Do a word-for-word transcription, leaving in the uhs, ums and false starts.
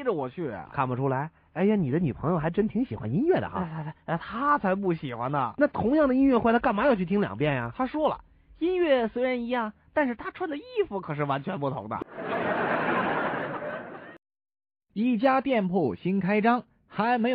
着我去啊。 看不出来。哎呀，你的女朋友还真挺喜欢音乐的哈。 哎哎哎，他才不喜欢呢。 那同样的音乐会，他干嘛要去听两遍呀？ 他说了，音乐虽然一样，但是他穿的衣服可是完全不同的。 一家店铺新开张，还没有